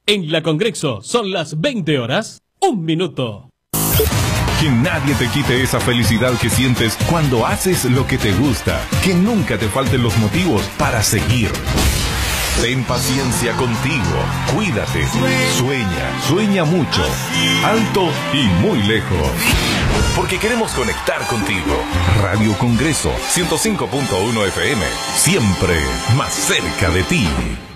En la Congreso son las 20 horas, 1 minuto. Que nadie te quite esa felicidad que sientes cuando haces lo que te gusta. Que nunca te falten los motivos para seguir. Ten paciencia contigo. Cuídate. Sueña mucho. Alto y muy lejos. Porque queremos conectar contigo. Radio Congreso 105.1 FM. Siempre más cerca de ti.